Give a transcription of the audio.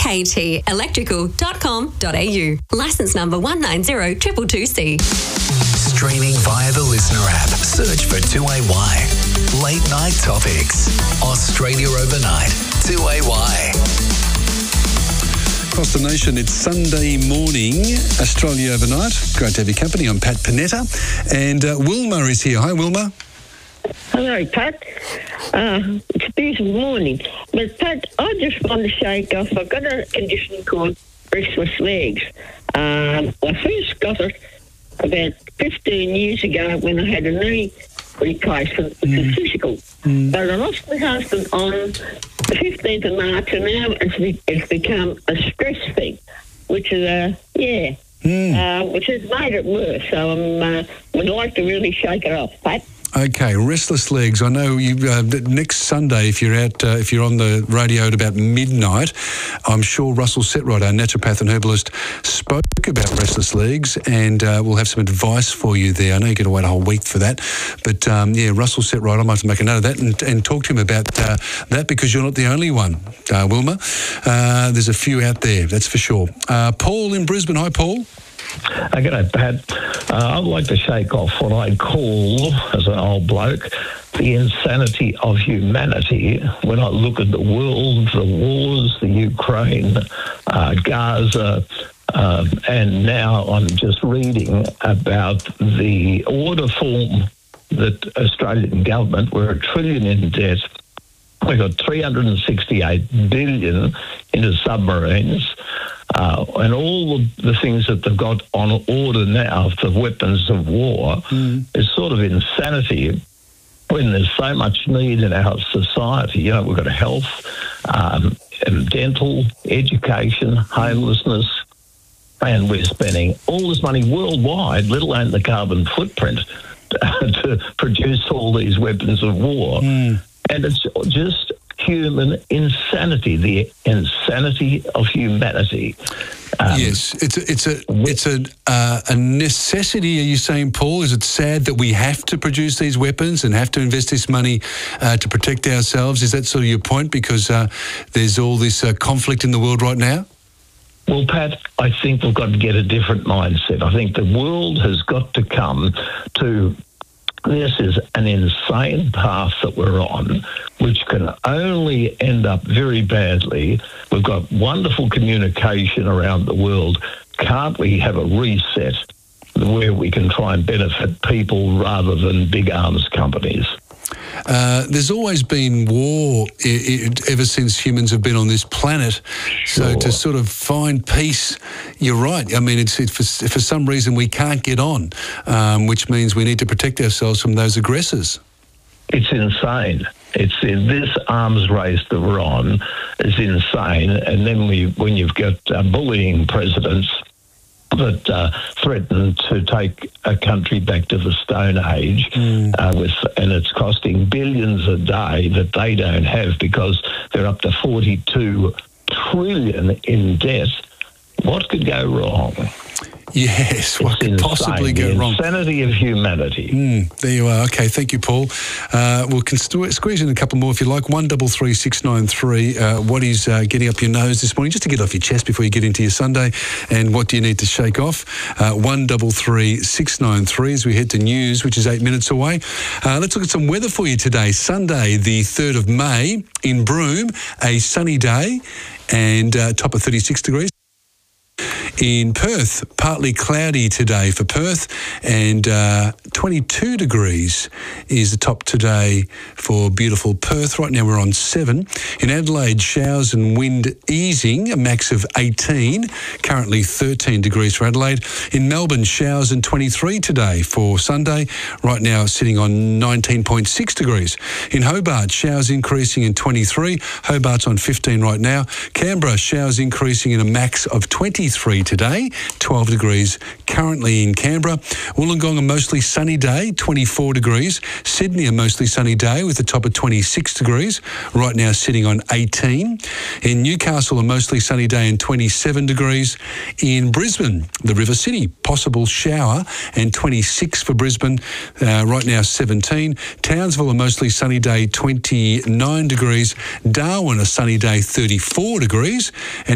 ktelectrical.com.au. Licence number 190222C. Streaming via the Listener app. Search for 2AY. Late Night Topics. Australia Overnight. 2AY. Across the nation, it's Sunday morning, Australia Overnight. Great to have your company. I'm Pat Panetta. And Wilma is here. Hi, Wilma. Hello, Pat. It's a beautiful morning. But, Pat, I just want to shake off. I've got a condition called restless legs. I first got it about 15 years ago when I had a knee replacement, which was physical. But I lost my husband on the 15th of March, and now it's become a stress thing, which is, which has made it worse. So I would like to really shake it off, Pat. Okay, restless legs. I know you. Next Sunday, if you're on the radio at about midnight, I'm sure Russell Setright, our naturopath and herbalist, spoke about restless legs, and we'll have some advice for you there. I know you're going to wait a whole week for that, but Russell Setright, I might have to make a note of that and talk to him about that, because you're not the only one, Wilma. There's a few out there, that's for sure. Paul in Brisbane. Hi, Paul. G'day, Pat. I'd like to shake off what I call, as an old bloke, the insanity of humanity when I look at the world, the wars, the Ukraine, Gaza, and now I'm just reading about the order form that Australian government, we're $1 trillion in debt. We've got $368 billion into submarines. And all the things that they've got on order now for weapons of war is sort of insanity when there's so much need in our society. You know, we've got health, dental, education, homelessness, and we're spending all this money worldwide, let alone the carbon footprint, to produce all these weapons of war. And it's just human insanity, the insanity of humanity. Yes, it's a necessity. Are you saying, Paul? Is it sad that we have to produce these weapons and have to invest this money to protect ourselves? Is that sort of your point? Because there's all this conflict in the world right now. Well, Pat, I think we've got to get a different mindset. I think the world has got to come to. This is an insane path that we're on, which can only end up very badly. We've got wonderful communication around the world. Can't we have a reset where we can try and benefit people rather than big arms companies? There's always been war ever since humans have been on this planet. Sure. So to sort of find peace, you're right. I mean, it's for some reason we can't get on, which means we need to protect ourselves from those aggressors. It's insane. It's this arms race that we're on is insane. And then when you've got bullying presidents that threaten to take a country back to the Stone Age, and it's costing billions a day that they don't have because they're up to 42 trillion in debt. What could go wrong? Yes, what could possibly go wrong? The insanity of humanity. There you are. Okay, thank you, Paul. We can squeeze in a couple more if you like. 133693. What is getting up your nose this morning, just to get off your chest before you get into your Sunday, and what do you need to shake off? 133693 as we head to news, which is 8 minutes away. Let's look at some weather for you today. Sunday, the 3rd of May, in Broome, a sunny day and top of 36 degrees. In Perth, partly cloudy today for Perth, and 22 degrees is the top today for beautiful Perth. Right now we're on 7. In Adelaide, showers and wind easing, a max of 18, currently 13 degrees for Adelaide. In Melbourne, showers and 23 today for Sunday, right now sitting on 19.6 degrees. In Hobart, showers increasing in 23, Hobart's on 15 right now. Canberra, showers increasing in a max of 23 today, 12 degrees currently in Canberra. Wollongong, a mostly sunny day, 24 degrees. Sydney, a mostly sunny day with a top of 26 degrees, right now sitting on 18. In Newcastle, a mostly sunny day and 27 degrees. In Brisbane, the River City, possible shower and 26 for Brisbane, right now 17. Townsville, a mostly sunny day, 29 degrees. Darwin, a sunny day, 34 degrees. And